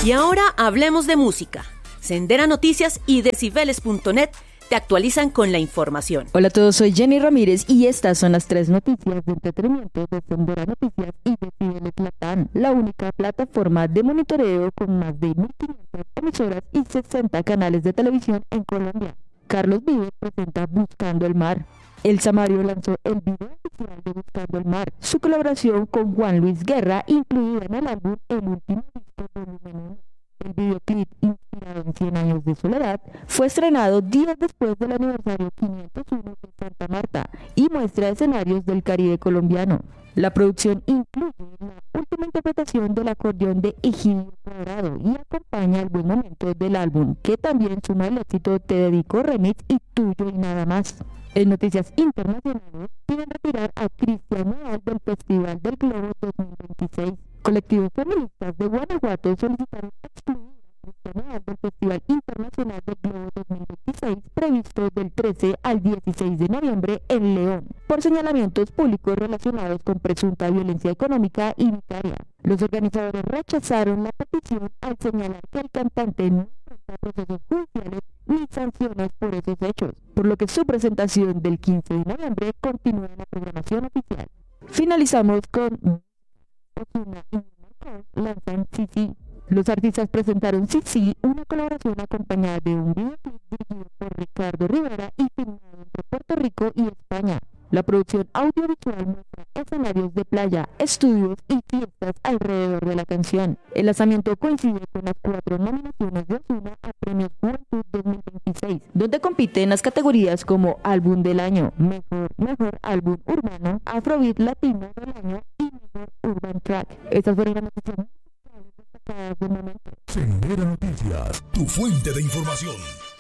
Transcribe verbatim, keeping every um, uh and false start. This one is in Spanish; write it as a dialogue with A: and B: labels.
A: Y ahora hablemos de música. Sendera Noticias y decibeles punto net te actualizan con la información.
B: Hola a todos, soy Jenny Ramírez y estas son las tres noticias de entretenimiento de Sendera Noticias y Decibeles Latam, la única plataforma de monitoreo con más de mil quinientas emisoras y sesenta canales de televisión en Colombia. Carlos Vives presenta Buscando el Mar. El Samario lanzó el video oficial de Buscando el Mar, su colaboración con Juan Luis Guerra, incluida en el álbum El Último Disco Volumen uno. El videoclip, inspirado en Cien Años de Soledad, fue estrenado días después del aniversario quinientos uno de Santa Marta y muestra escenarios del Caribe colombiano. La producción incluye la última interpretación del acordeón de Egidio Cuadrado y acompaña el buen momento del álbum, que también suma el éxito Te Dedico Remix y Tuyo y Nada Más. En noticias internacionales, piden retirar a Cristian Nodal del Festival del Globo dos mil veintiséis. Colectivos feministas de Guanajuato solicitaron excluir a Cristian Nodal del Festival Internacional del Globo dos mil veintiséis, previsto del trece al dieciséis de noviembre en León, por señalamientos públicos relacionados con presunta violencia económica y vicaria. Los organizadores rechazaron la petición al señalar que el cantante no enfrenta procesos judiciales ni sanciones por esos hechos, por lo que su presentación del quince de noviembre continúa en la programación oficial. Finalizamos con Ozuna y Marcos lanzan Sí Sí. Los artistas presentaron Sí Sí, una colaboración acompañada de un videoclip dirigido por Ricardo Rivera y filmado entre Puerto Rico y España. La producción audiovisual muestra escenarios de playa, estudios y fiestas alrededor de la canción. El lanzamiento coincide con las cuatro nominaciones de Ozuna a Premios Juventud dos mil veintiséis, donde compite en las categorías como Álbum del Año, Mejor, Mejor Álbum Urbano, Afrobeat Latino del Año y Mejor Urban Track. Estas fueron las noticias destacadas del momento.
C: Sendera Noticias, tu fuente de información.